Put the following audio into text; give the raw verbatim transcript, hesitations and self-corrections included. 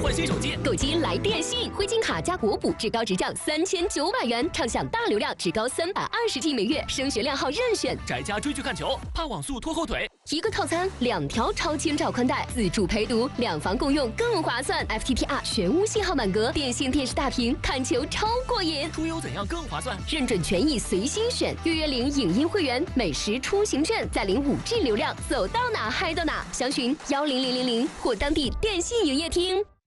换新手机， 购机来电信，汇金卡加国补，至高直涨三千九百元，畅享大流量，至高三百二十 G 每月，升学量号任选。 宅家追剧看球，怕网速拖后腿。 一个套餐，两条超千兆宽带，自助陪读，两房共用更划算。F T T R 全屋信号满格，电信电视大屏，看球超过瘾。 出游怎样更划算？ 认准权益随心选，预约领影音会员，美食出行券，再领五 G 流量，走到哪嗨到哪。详询幺零零零零或当地电信营业厅。